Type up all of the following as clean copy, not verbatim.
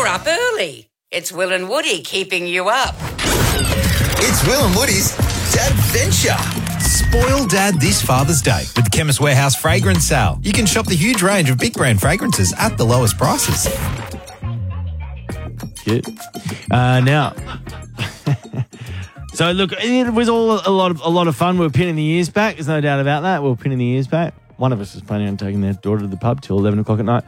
up early. It's Will and Woody keeping you up. It's Will and Woody's Dadventure. Spoil Dad this Father's Day with the Chemist Warehouse Fragrance Sale. You can shop the huge range of big brand fragrances at the lowest prices. Cute. Now, so look, it was all a lot of fun. We were pinning the ears back. There's no doubt about that. We were pinning the ears back. One of us is planning on taking their daughter to the pub till 11 o'clock at night.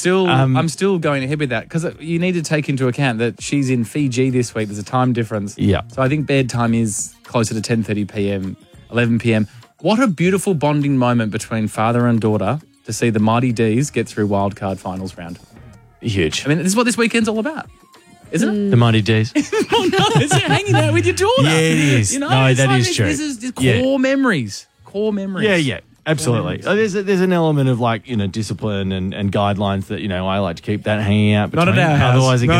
I'm still going ahead with that because you need to take into account that she's in Fiji this week. There's a time difference. Yeah. So I think bedtime is closer to 10:30 p.m., 11 p.m. What a beautiful bonding moment between father and daughter to see the Mighty D's get through wildcard finals round. Huge. I mean, this is what this weekend's all about, isn't it? The Mighty D's. Oh, no, it's hanging out with your daughter. Yeah, it is. You know, No, it's that like is true. This is core memories. Core memories. Yeah. Absolutely. There's an element of discipline and guidelines that, I like to keep that hanging out between. Not at our house. Otherwise it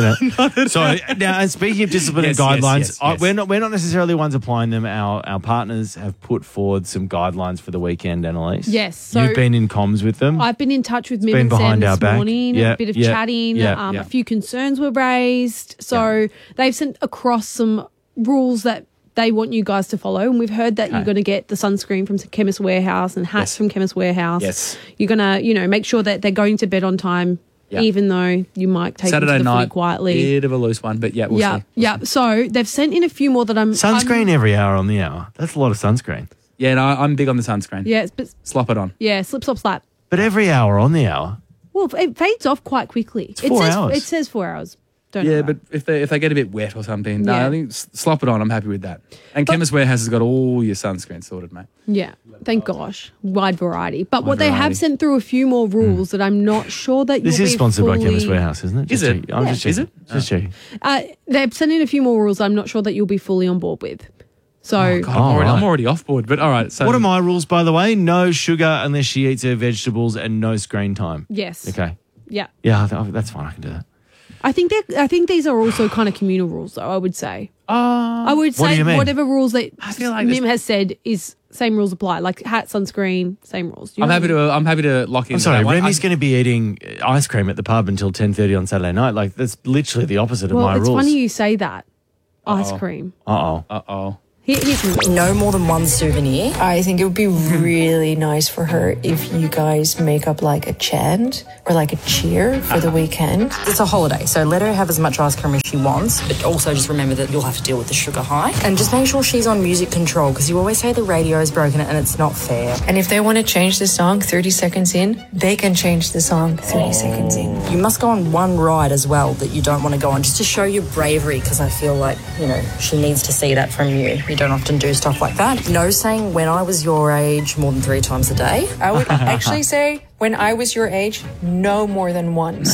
gets, So now, and speaking of discipline and guidelines, yes. we're not necessarily ones applying them. Our partners have put forward some guidelines for the weekend, Annalise. Yes. So you've been in comms with them. I've been in touch with Mim been and Sam behind our this back. morning. Yeah, a bit of yeah, chatting. yeah, A few concerns were raised. So they've sent across some rules that they want you guys to follow. And we've heard that you're going to get the sunscreen from Chemist Warehouse and hats from Chemist Warehouse. Yes. You're going to, make sure that they're going to bed on time, even though you might take Saturday them to the night, footy quietly. Bit of a loose one, but we'll see. Yeah. So they've sent in a few more that I'm... Sunscreen every hour on the hour. That's a lot of sunscreen. Yeah, no, I'm big on the sunscreen. Yeah. Slop it on. Yeah, slip, slop, slap. But every hour on the hour. Well, it fades off quite quickly. It's 4 hours. It says 4 hours. But if they get a bit wet or something, no, Yeah. I think slop it on. I'm happy with that. And Chemist Warehouse has got all your sunscreen sorted, mate. Yeah, thank gosh. Wide variety. But what they variety. have sent through a few more rules that I'm not sure that This you'll is be sponsored by fully- Chemist Warehouse, isn't it? Is it? I'm just checking. Is it? Just checking. They've sent in a few more rules I'm not sure that you'll be fully on board with. So, God, right. I'm already off board, but all right. So What are my rules, by the way? No sugar unless she eats her vegetables and no screen time. yes. Okay. Yeah. Yeah, that's fine. I can do that. I think these are also kind of communal rules, though, I would say. I would What do say you mean? whatever rules that feel like Mim has said is same rules apply. Like hat, sunscreen, same rules. I'm happy to lock in. I'm sorry, that one. Remy's going to be eating ice cream at the pub until 10:30 on Saturday night. Like, that's literally the opposite of Well, my it's rules. funny you say that. Ice cream. Uh-oh. Here's some rules. No more than one souvenir. I think it would be really nice for her if you guys make up like a chant or like a cheer for the weekend. It's a holiday, so let her have as much ice cream as she wants, but also just remember that you'll have to deal with the sugar high. And just make sure she's on music control, because you always say the radio is broken and it's not fair. And if they want to change the song 30 seconds in, they can change the song 30 seconds in. You must go on one ride as well that you don't want to go on, just to show your bravery, because I feel like, she needs to see that from you. You don't often do stuff like that. No saying when I was your age more than 3 times a day. I would actually say when I was your age, no more than once.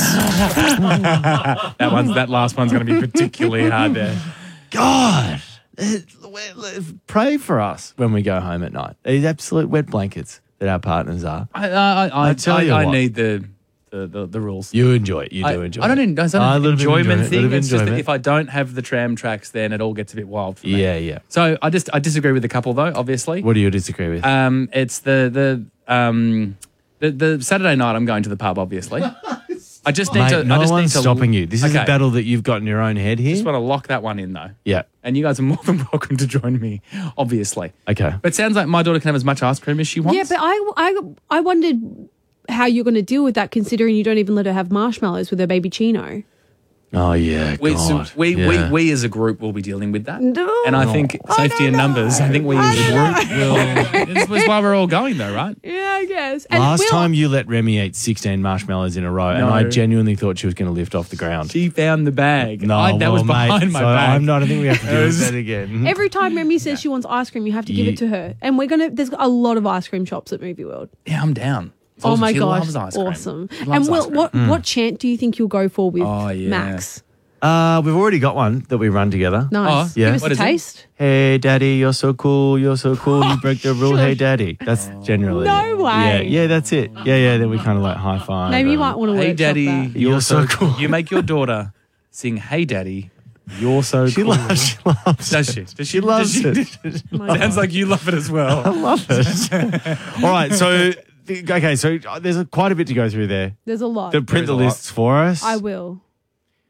That last one's going to be particularly hard there. God. Pray for us when we go home at night. These absolute wet blankets that our partners are. I tell you I what. need the rules. You enjoy it. You do enjoy it. I don't know. It's A not an little bit of enjoyment enjoyment, thing. little bit It's just that enjoyment. if I don't have the tram tracks, then it all gets a bit wild for me. Yeah. So I disagree with the couple though. Obviously, What do you disagree with? it's the Saturday night. I'm going to the pub. Obviously, I just need Mate, to. no I just one's need to, stopping you. This is a Okay. battle that you've got in your own head here. Just want to lock that one in though. Yeah. And you guys are more than welcome to join me. Obviously. Okay. But it sounds like my daughter can have as much ice cream as she wants. Yeah, but I wondered how you're going to deal with that, considering you don't even let her have marshmallows with her baby Chino. Oh, yeah. We God. we as a group will be dealing with that. No. And I think safety in numbers, I think we as a group will. That's why we're all going though, right? Yeah, I guess. And Last Will- time you let Remy eat 16 marshmallows in a row, and No. I genuinely thought she was going to lift off the ground. She found the bag. No, that was behind my so back. I think we have to do that again. Every time Remy says she wants ice cream, you have to give it to her. And there's a lot of ice cream shops at Movie World. Yeah, I'm down. It's Oh awesome. my She gosh, loves ice cream. awesome. She loves And ice Will, cream. what chant do you think you'll go for with Oh, yeah. Max? We've already got one that we run together. Nice. Oh, yeah. Give us What a is it? taste. Hey, Daddy, you're so cool. You're so cool. You break the rule. Hey, Daddy. That's generally No way. Yeah, that's it. Yeah. Then we kind of like high five. Maybe you might want to workshop Hey, Daddy, that. you're so cool. You make your daughter sing, "Hey, Daddy, you're so She cool." loves Does she? Does She loves it. Sounds like you love it as well. I love it. All right, so there's quite a bit to go through there. There's a lot. Print the There's a lot. lists for us. I will.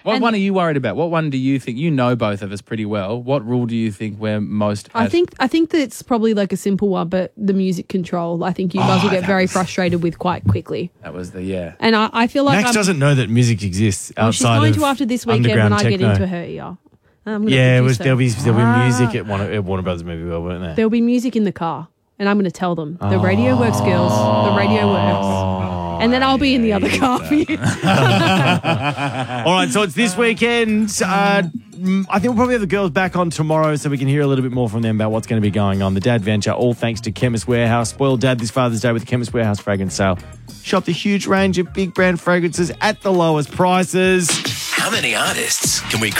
What one are you worried about? What one do you think, you know both of us pretty well, what rule do you think we're most I think that it's probably like a simple one, but the music control, I think you guys will get very frustrated with quite quickly. That was the, And I feel like Max doesn't know that music exists outside she's going of to after this weekend when underground I get techno. into her ear. There'll be music at Warner Brothers Movie World, won't there? There'll be music in the car, and I'm going to tell them the radio works, girls. The radio works, and then I'll be in the other car for you. All right, so it's this weekend. I think we'll probably have the girls back on tomorrow so we can hear a little bit more from them about what's going to be going on. The Dad Venture, all thanks to Chemist Warehouse. Spoil Dad this Father's Day with the Chemist Warehouse fragrance sale. Shop the huge range of big brand fragrances at the lowest prices. How many artists can we